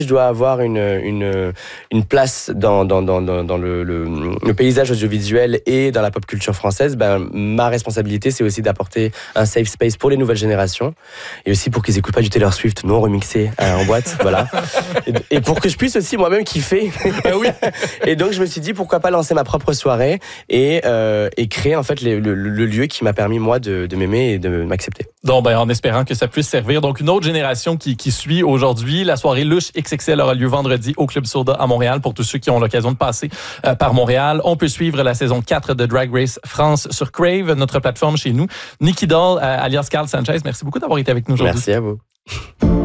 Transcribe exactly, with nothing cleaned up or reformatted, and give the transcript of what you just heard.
je dois avoir une, une, une place dans, dans, dans, dans le, le, le paysage audiovisuel et dans la pop culture française, ben, ma responsabilité, c'est aussi d'apporter un safe space pour les nouvelles générations et aussi pour qu'ils n'écoutent pas du Taylor Swift non remixé euh, en boîte. Voilà. Et, et pour que je puisse aussi moi-même kiffer. Ben oui. Et donc, je me suis dit, pourquoi pas lancer ma propre soirée et, euh, et créer en fait le, le, le lieu qui m'a permis, moi, de, de m'aimer et de m'accepter. Donc, ben, en espérant que ça puisse servir. Donc, une autre génération qui, qui suit aujourd'hui. La soirée Lush X X L aura lieu vendredi au Club Soda à Montréal pour tous ceux qui ont l'occasion de passer euh, par Montréal. On peut suivre la saison quatre de Drag Race France sur Crave, notre plateforme chez nous. Nikki Doll, euh, alias Carl Sanchez, merci beaucoup d'avoir été avec nous aujourd'hui. Merci à vous.